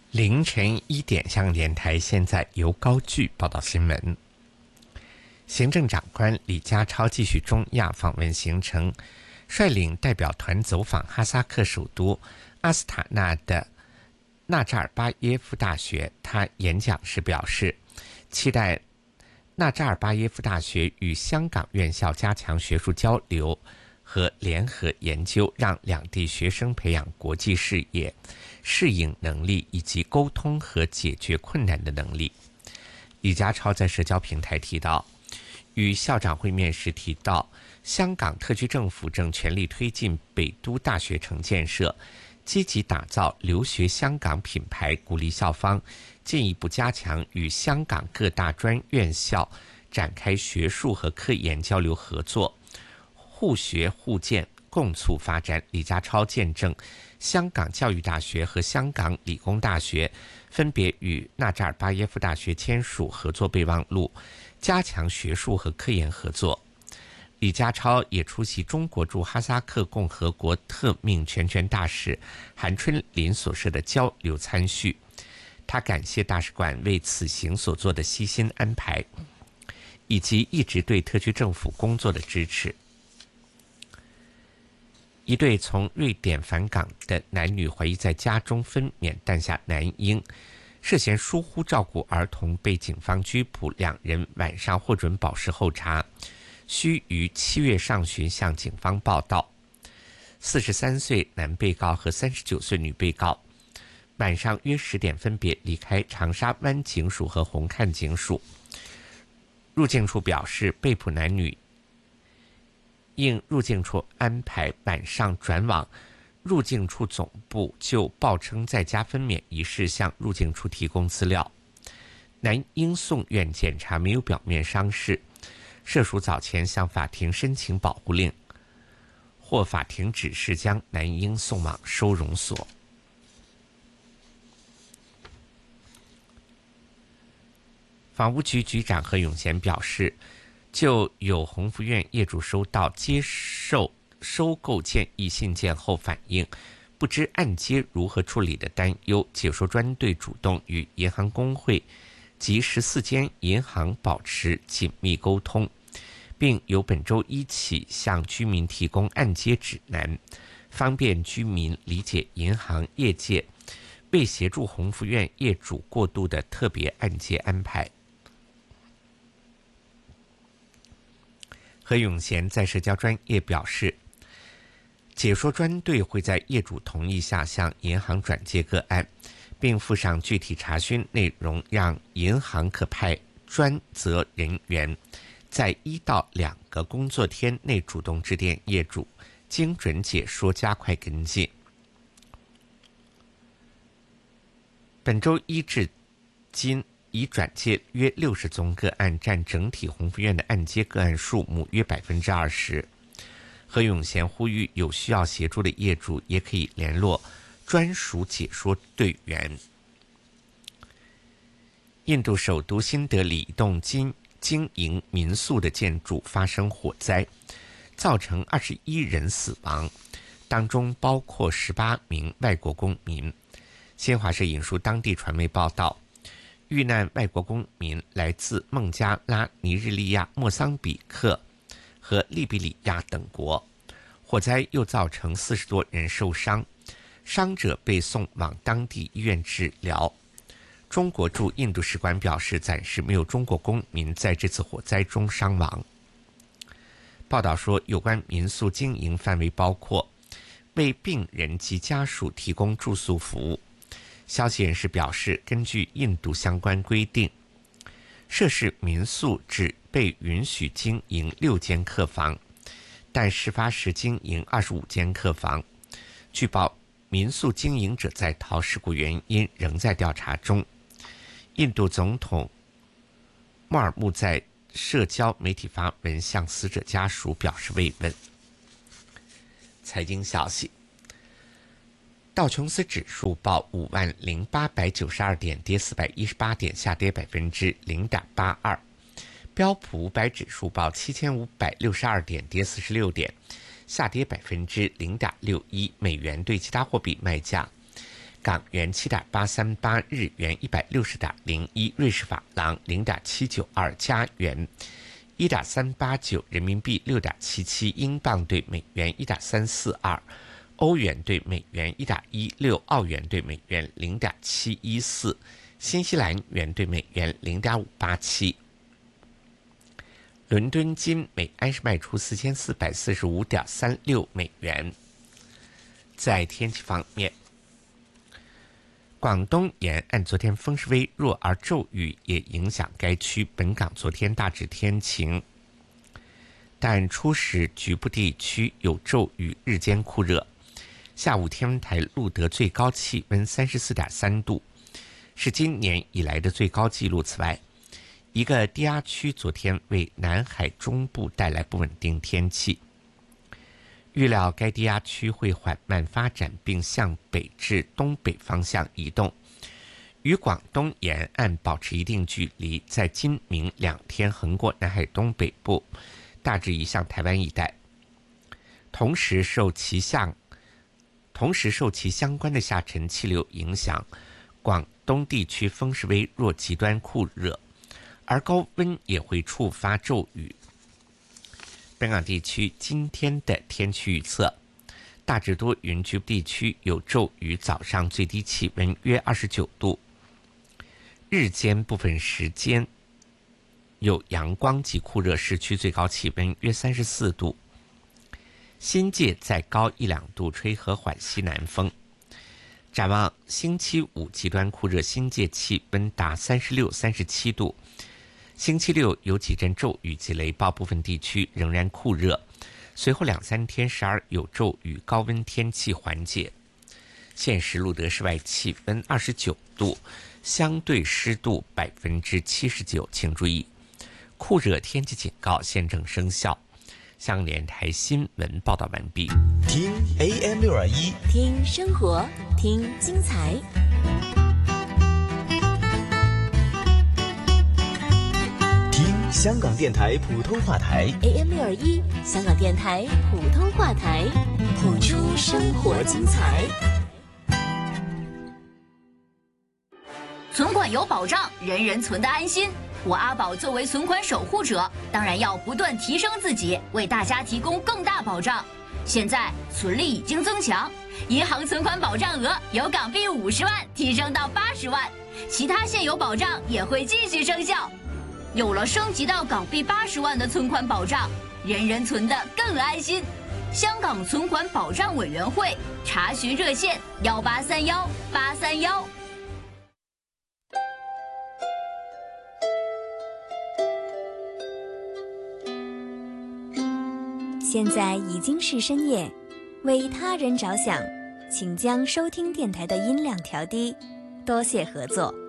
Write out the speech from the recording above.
凌晨1点，香港电台现在由高炬报道新闻。行政长官李家超继续中亚访问行程，率领代表团走访哈萨克首都阿斯塔纳的纳扎尔巴耶夫大学。他演讲时表示，期待纳扎尔巴耶夫大学与香港院校加强学术交流和联合研究，让两地学生培养国际视野、适应能力以及沟通和解决困难的能力。李家超在社交平台提到，与校长会面时提到，香港特区政府正全力推进北都大学城建设，积极打造留学香港品牌，鼓励校方进一步加强与香港各大专院校展开学术和科研交流合作，互学互鉴，共促发展。李家超见证香港教育大学和香港理工大学分别与纳扎尔巴耶夫大学签署合作备忘录，加强学术和科研合作。李家超也出席中国驻哈萨克共和国特命全权大使韩春林所设的交流参叙，他感谢大使馆为此行所做的悉心安排，以及一直对特区政府工作的支持。一对从瑞典返港的男女怀疑在家中分娩诞下男婴，涉嫌疏忽照顾儿童被警方拘捕，两人晚上获准保释候查，需于7月上旬向警方报到。43岁男被告和39岁女被告晚上约10点分别离开长沙湾警署和红磡警署。入境处表示，被捕男女应入境处安排晚上转往入境处总部，就报称在家分娩一事向入境处提供资料。男婴送院检查没有表面伤势，涉属早前向法庭申请保护令，获法庭指示将男婴送往收容所。房屋局局长何永贤表示，就有鸿福苑业主收到接受收购建议信件后反映不知按揭如何处理的担忧，解说专队主动与银行工会及14间银行保持紧密沟通，并由本周一起向居民提供按揭指南，方便居民理解银行业界为协助鸿福苑业主过渡的特别按揭安排。何永贤在社交专业表示，解说专队会在业主同意下向银行转接个案，并附上具体查询内容，让银行可派专责人员在1到2个工作天内主动致电业主，精准解说，加快跟进。本周一至今已转接约60宗个案，占整体鸿福苑的按揭个案数目约20%。何永贤呼吁有需要协助的业主也可以联络专属解说队员。印度首都新德里一栋经营民宿的建筑发生火灾，造成21人死亡，当中包括18名外国公民。新华社引述当地传媒报道，遇难外国公民来自孟加拉、尼日利亚、莫桑比克和利比里亚等国。火灾又造成40多人受伤，伤者被送往当地医院治疗。中国驻印度使馆表示，暂时没有中国公民在这次火灾中伤亡。报道说，有关民宿经营范围包括为病人及家属提供住宿服务。消息人士表示，根据印度相关规定，涉事民宿只被允许经营6间客房，但事发时经营25间客房。据报，民宿经营者在逃，事故原因仍在调查中。印度总统穆尔穆在社交媒体发文向死者家属表示慰问。财经消息，道琼斯指数报50892点，跌418点，下跌0.82%。标普500指数报7562点，跌46点，下跌0.61%。美元对其他货币卖价： 港元7.838，日元160.01，瑞士法郎0.792，加元1.389，人民币6.77，英镑对美元1.342，欧元对美元1.16，澳元对美元0.714，新西兰元对美元0.587。伦敦金每安士卖出4445.36美元。在天气方面，广东沿岸昨天风势微弱，而骤雨也影响该区。本港昨天大致天晴，但初时局部地区有骤雨，日间酷热。下午天文台录得最高气温34.3度，是今年以来的最高纪录。此外，一个低压区昨天为南海中部带来不稳定天气，预料该低压区会缓慢发展，并向北至东北方向移动，与广东沿岸保持一定距离，在今明2天横过南海东北部，大致移向台湾一带。同时受其相关的下沉气流影响，广东地区风势微弱，极端酷热，而高温也会触发骤雨。本港地区今天的天气预测：大致多云，局部地区有骤雨，早上最低气温约29度，日间部分时间有阳光及酷热，市区最高气温约34度，新界再高1-2度，吹和缓西南风。展望星期五极端酷热，新界气温达36、37度。星期六有几阵骤雨及雷暴，部分地区仍然酷热，随后2-3天时而有骤雨，高温天气缓解。现时录得室外气温29度，相对湿度79%，请注意，酷热天气警告现正生效。香港电台新闻报道完毕。 听 AM621， 听生活，听精彩。 听香港电台普通话台 AM621，香港电台普通话台，谱出生活精彩。 存款有保障，人人存得安心。我阿宝作为存款守护者，当然要不断提升自己，为大家提供更大保障。现在存利已经增强，银行存款保障额由港币50万提升到80万，其他现有保障也会继续生效。有了升级到港币80万的存款保障，人人存得更安心。香港存款保障委员会查询热线1831-831。 现在已经是深夜，为他人着想，请将收听电台的音量调低，多谢合作。